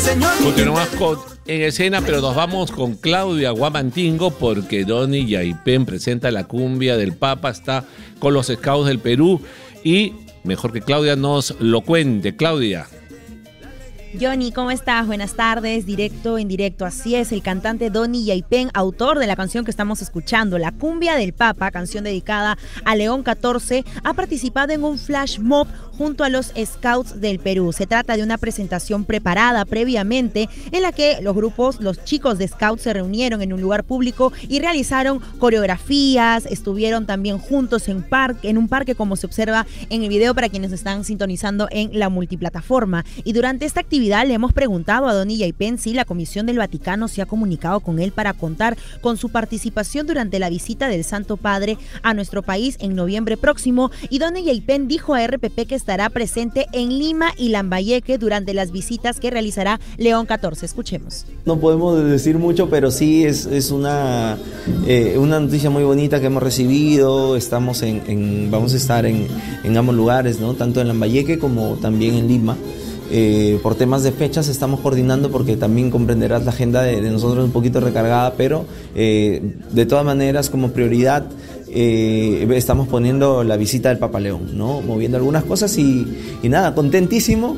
Continuamos en escena, pero nos vamos con Claudia Guamantingo porque Donny Yaipen presenta la cumbia del Papa, está con los Scouts del Perú y mejor que Claudia nos lo cuente. Claudia. Johnny, ¿cómo estás? Buenas tardes, directo en directo. Así es, el cantante Donny Yaipen, autor de la canción que estamos escuchando, La Cumbia del Papa, canción dedicada a León XIV, ha participado en un flash mob junto a los Scouts del Perú. Se trata de una presentación preparada previamente en la que los chicos de Scouts se reunieron en un lugar público y realizaron coreografías, estuvieron también juntos en un parque como se observa en el video para quienes están sintonizando en la multiplataforma. Y durante esta actividad le hemos preguntado a Donny Yaipen si la Comisión del Vaticano se ha comunicado con él para contar con su participación durante la visita del Santo Padre a nuestro país en noviembre próximo, y Donny Yaipen dijo a RPP que estará presente en Lima y Lambayeque durante las visitas que realizará León XIV. Escuchemos. No podemos decir mucho, pero sí es una noticia muy bonita que hemos recibido. Vamos a estar en ambos lugares, ¿no? Tanto en Lambayeque como también en Lima. Por temas de fechas estamos coordinando porque también comprenderás la agenda de nosotros un poquito recargada, pero de todas maneras como prioridad estamos poniendo la visita del Papa León, ¿no? Moviendo algunas cosas y nada, contentísimo.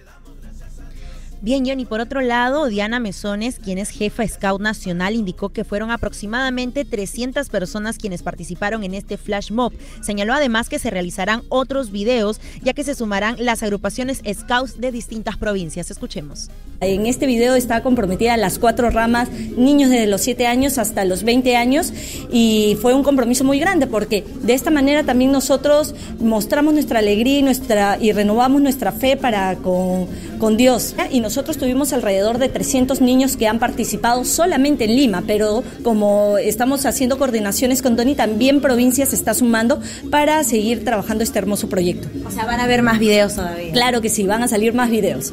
Bien, Johnny, por otro lado, Diana Mesones, quien es jefa Scout Nacional, indicó que fueron aproximadamente 300 personas quienes participaron en este flash mob. Señaló además que se realizarán otros videos, ya que se sumarán las agrupaciones Scouts de distintas provincias. Escuchemos. En este video está comprometida las 4 ramas, niños desde los 7 años hasta los 20 años, y fue un compromiso muy grande porque de esta manera también nosotros mostramos nuestra alegría y renovamos nuestra fe con Dios. Y nosotros tuvimos alrededor de 300 niños que han participado solamente en Lima, pero como estamos haciendo coordinaciones con Donny, también provincias se está sumando para seguir trabajando este hermoso proyecto. O sea, ¿van a ver más videos todavía? Claro que sí, van a salir más videos.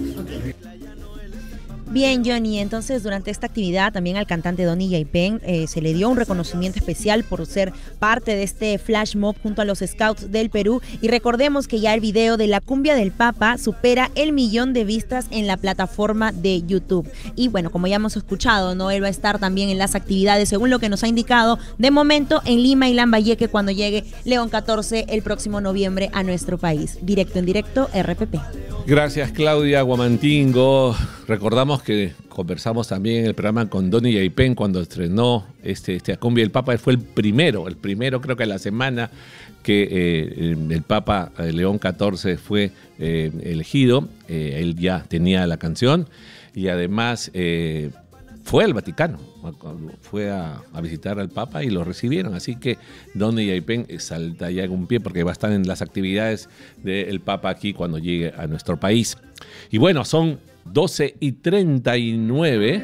Bien, Johnny, entonces durante esta actividad también al cantante Donny Yaipen se le dio un reconocimiento especial por ser parte de este flash mob junto a los Scouts del Perú, y recordemos que ya el video de La Cumbia del Papa supera el 1.000.000 de vistas en la plataforma de YouTube. Y bueno, como ya hemos escuchado, ¿no? Él va a estar también en las actividades, según lo que nos ha indicado, de momento en Lima y Lambayeque cuando llegue León XIV el próximo noviembre a nuestro país. Directo en directo, RPP. Gracias, Claudia Guamantingo. Recordamos que conversamos también en el programa con Donny Yaipen cuando estrenó este Cumbia del Papa. Él fue el primero creo que la semana que el Papa León XIV fue elegido. Él ya tenía la canción y además fue al Vaticano, fue a visitar al Papa y lo recibieron. Así que Donny Yaipen salta ya en un pie porque va a estar en las actividades del Papa aquí cuando llegue a nuestro país. Y bueno, son 12:39.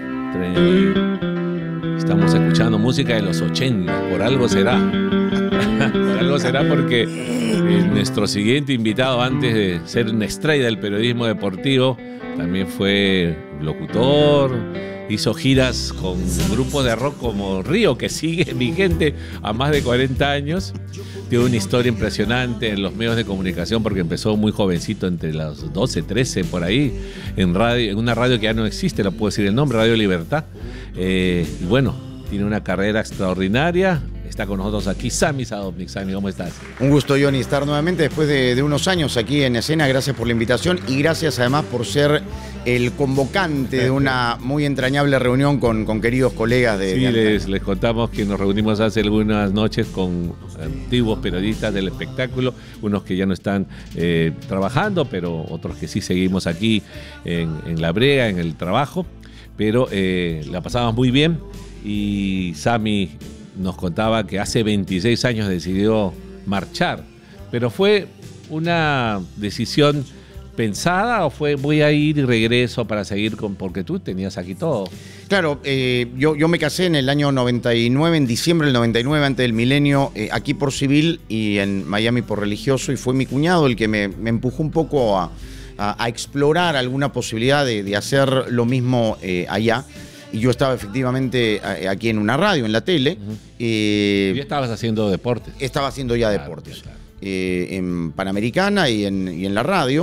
Estamos escuchando música de los 80. Por algo será. Por algo será porque nuestro siguiente invitado, antes de ser una estrella del periodismo deportivo, también fue locutor. Hizo giras con grupos de rock como Río, que sigue vigente a más de 40 años. Tiene una historia impresionante en los medios de comunicación porque empezó muy jovencito, entre los 12, 13, por ahí, en una radio que ya no existe, no puedo decir el nombre, Radio Libertad. Y bueno, tiene una carrera extraordinaria. Está con nosotros aquí Sami Sadovnik. Sami, ¿cómo estás? Un gusto, Johnny, estar nuevamente después de unos años aquí en escena. Gracias por la invitación y gracias además por ser el convocante de una muy entrañable reunión con queridos colegas de... Sí, les contamos que nos reunimos hace algunas noches con antiguos periodistas del espectáculo, unos que ya no están trabajando, pero otros que sí seguimos aquí en la brega, en el trabajo, pero la pasamos muy bien. Y Sami nos contaba que hace 26 años decidió marchar, pero ¿fue una decisión pensada o fue voy a ir y regreso para seguir porque tú tenías aquí todo? Claro, yo me casé en el año 99, en diciembre del 99, antes del milenio, aquí por civil y en Miami por religioso, y fue mi cuñado el que me empujó un poco a explorar alguna posibilidad de hacer lo mismo allá. Y yo estaba efectivamente aquí en una radio, en la tele. ¿Y estabas haciendo deportes? Estaba haciendo ya deportes. En Panamericana y en la radio.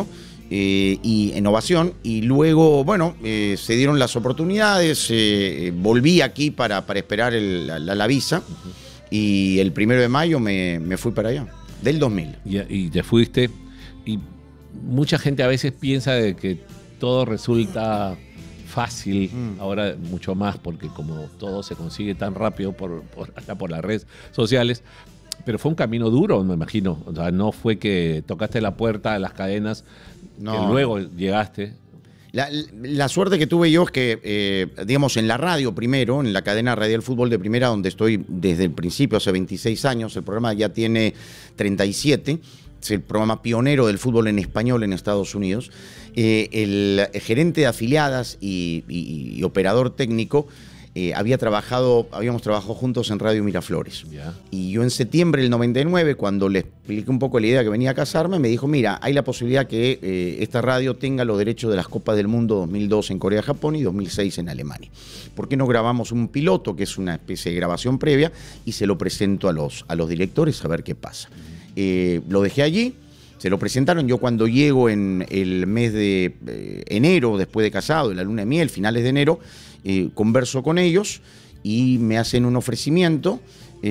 y innovación, y luego, bueno, se dieron las oportunidades, volví aquí para esperar la visa, y el 1 de mayo me fui para allá, del 2000. Y te fuiste, y mucha gente a veces piensa de que todo resulta fácil, ahora mucho más, porque como todo se consigue tan rápido hasta por las redes sociales. Pero fue un camino duro, me imagino. O sea, no fue que tocaste la puerta de las cadenas, No. que luego llegaste. La suerte que tuve yo es que, digamos, en la radio primero, en la cadena Radial Fútbol de Primera, donde estoy desde el principio, hace 26 años, el programa ya tiene 37, es el programa pionero del fútbol en español en Estados Unidos. El gerente de afiliadas y operador técnico habíamos trabajado juntos en Radio Miraflores. Ya. Y yo en septiembre del 99, cuando le expliqué un poco la idea que venía a casarme, me dijo, mira, hay la posibilidad que esta radio tenga los derechos de las Copas del Mundo 2002 en Corea, Japón y 2006 en Alemania. ¿Por qué no grabamos un piloto, que es una especie de grabación previa, y se lo presento a los directores a ver qué pasa? Lo dejé allí. Se lo presentaron. Yo cuando llego en el mes de enero, después de casado, en la luna de miel, finales de enero, converso con ellos y me hacen un ofrecimiento,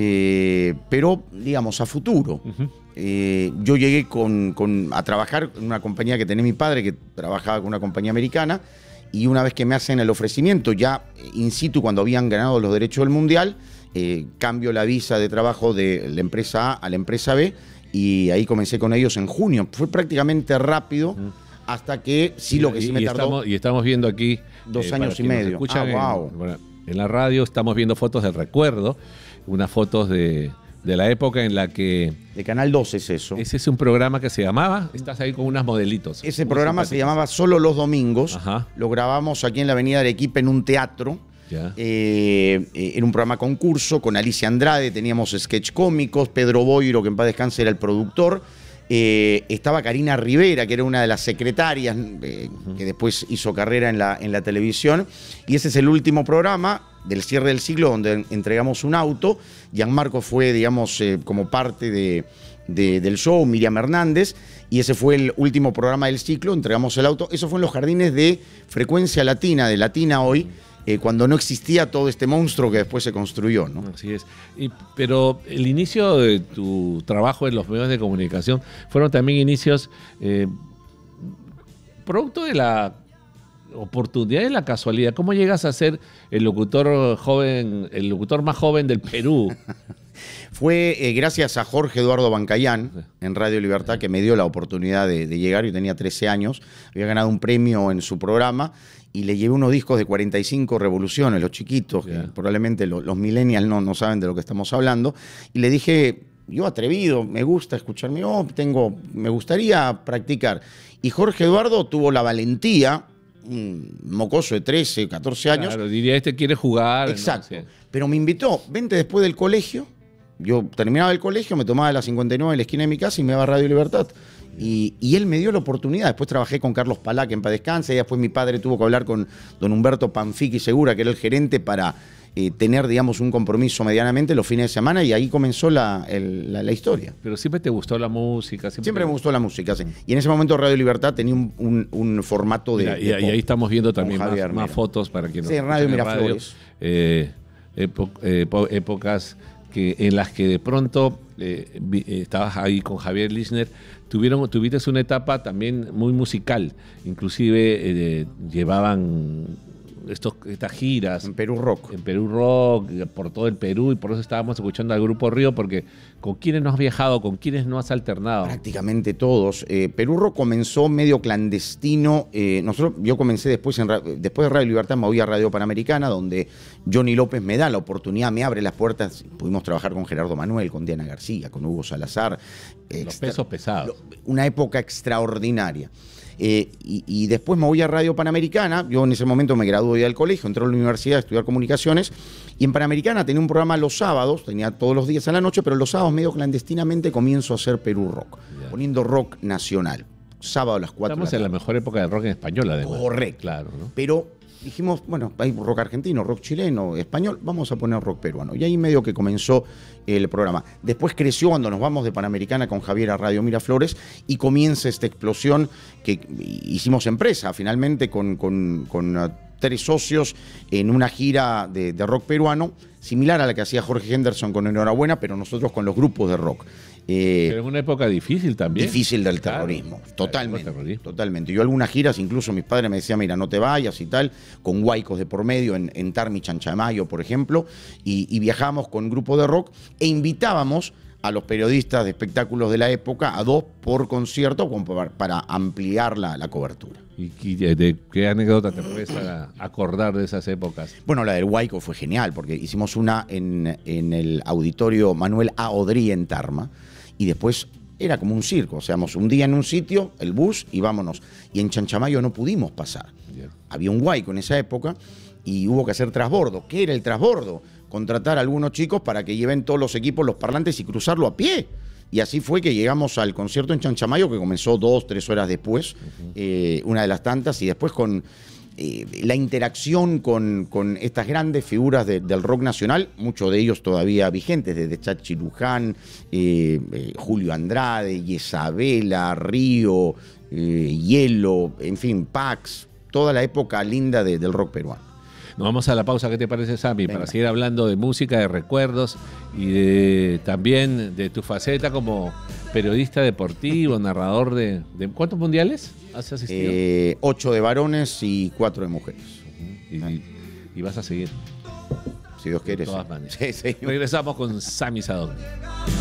pero digamos a futuro. Yo llegué a trabajar en una compañía que tenía mi padre, que trabajaba con una compañía americana, y una vez que me hacen el ofrecimiento, ya in situ, cuando habían ganado los derechos del Mundial, cambio la visa de trabajo de la empresa A a la empresa B, y ahí comencé con ellos en junio. Fue prácticamente rápido, hasta que lo que sí me tardó... Estamos viendo aquí... 2 años y medio. Wow. En la radio estamos viendo fotos del recuerdo, unas fotos de la época en la que... De Canal 12 es eso. Ese es un programa que se llamaba, estás ahí con unas modelitos. Ese programa se llamaba Solo los Domingos. Ajá. Lo grabamos aquí en la Avenida Arequipa en un teatro. Ya. Era un programa concurso con Alicia Andrade, teníamos sketch cómicos, Pedro Boiro, que en paz descanse, era el productor. Estaba Karina Rivera, que era una de las secretarias, que después hizo carrera en la televisión. Y ese es el último programa del cierre del siglo, donde entregamos un auto. Gianmarco fue, digamos, como parte del show, Miriam Hernández, y ese fue el último programa del ciclo, entregamos el auto. Eso fue en los jardines de Frecuencia Latina, de Latina Hoy, cuando no existía todo este monstruo que después se construyó, ¿no? Así es. Pero el inicio de tu trabajo en los medios de comunicación fueron también inicios producto de la oportunidad y la casualidad. ¿Cómo llegas a ser el locutor más joven del Perú? Fue gracias a Jorge Eduardo Bancayán en Radio Libertad, que me dio la oportunidad de llegar. Yo tenía 13 años, había ganado un premio en su programa y le llevé unos discos de 45 revoluciones, los chiquitos, que probablemente los millennials no saben de lo que estamos hablando. Y le dije, yo atrevido, me gusta escucharme, me gustaría practicar. Y Jorge Eduardo tuvo la valentía, un mocoso de 13, 14 años. Claro, diría, quiere jugar. Exacto. ¿No? Sí. Pero me invitó, vente después del colegio. Yo terminaba el colegio, me tomaba la 59 en la esquina de mi casa y me iba a Radio Libertad. Y él me dio la oportunidad. Después trabajé con Carlos Palá, que en paz descanse, y después mi padre tuvo que hablar con don Humberto Panfiqui Segura, que era el gerente, para tener, digamos, un compromiso medianamente los fines de semana, y ahí comenzó la historia. Pero siempre te gustó la música. Siempre me gustó la música, sí. Y en ese momento Radio Libertad tenía un formato de... Mira, y ahí estamos viendo también más fotos para quienes... Sí, Radio Miraflores. Épocas en las que de pronto estabas ahí con Javier Lisner, tuviste una etapa también muy musical, inclusive llevaban estas giras en Perú Rock, por todo el Perú, y por eso estábamos escuchando al Grupo Río, porque ¿con quiénes no has viajado? ¿Con quiénes no has alternado? Prácticamente todos. Perú Rock comenzó medio clandestino. Yo comencé después de Radio Libertad, me voy a Radio Panamericana, donde Johnny López me da la oportunidad, me abre las puertas. Pudimos trabajar con Gerardo Manuel, con Diana García, con Hugo Salazar. Los pesos pesados. Una época extraordinaria. Y después me voy a Radio Panamericana. Yo en ese momento me gradué del colegio, entré a la universidad a estudiar comunicaciones, y en Panamericana tenía un programa los sábados, tenía todos los días a la noche, pero los sábados medio clandestinamente comienzo a hacer Perú Rock, poniendo rock nacional, sábado a las 4 Estamos en la mejor época del rock en español, además. Correcto. Claro, ¿no? Pero dijimos, bueno, hay rock argentino, rock chileno, español, vamos a poner rock peruano. Y ahí medio que comenzó el programa. Después creció cuando nos vamos de Panamericana con Javier a Radio Miraflores y comienza esta explosión que hicimos empresa finalmente con 3 socios en una gira de rock peruano, similar a la que hacía Jorge Henderson con Enhorabuena, pero nosotros con los grupos de rock. Pero en una época difícil también. Difícil del terrorismo, claro, totalmente, totalmente. Yo algunas giras, incluso mis padres me decían, mira, no te vayas y tal, con huaicos de por medio en Tarmi Chanchamayo, por ejemplo, y viajamos con grupo de rock e invitábamos a los periodistas de espectáculos de la época a 2 por concierto para ampliar la cobertura. ¿Y de qué anécdota te puedes acordar de esas épocas? Bueno, la del huaico fue genial, porque hicimos una en el auditorio Manuel A. Odrí en Tarma, y después era como un circo, o sea, un día en un sitio, el bus y vámonos. Y en Chanchamayo no pudimos pasar. Yeah. Había un huaico en esa época y hubo que hacer trasbordo. ¿Qué era el trasbordo? Contratar a algunos chicos para que lleven todos los equipos, los parlantes y cruzarlo a pie. Y así fue que llegamos al concierto en Chanchamayo, que comenzó 2-3 horas después, una de las tantas, y después con la interacción con estas grandes figuras del rock nacional, muchos de ellos todavía vigentes, desde Chachi Luján, Julio Andrade, Isabela, Río, Hielo, en fin, Pax, toda la época linda del rock peruano. Nos vamos a la pausa, ¿qué te parece, Sammy? Venga. Para seguir hablando de música, de recuerdos y también de tu faceta como periodista deportivo, narrador de ¿cuántos mundiales has asistido? 8 de varones y 4 de mujeres. Y vas a seguir. Si Dios quiere. De todas maneras. Sí. Regresamos con Sammy Sadovny.